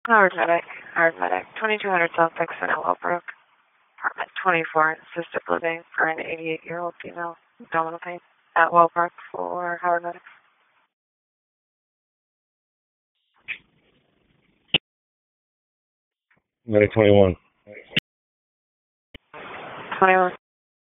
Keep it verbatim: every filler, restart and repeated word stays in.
Howard Medic, Howard Medic, twenty-two hundred South Dixon at Wellbrook, apartment twenty-four, assisted living for an eighty-eight-year-old female, abdominal pain at Wellbrook for Howard Medic. Medic twenty-one. twenty-one.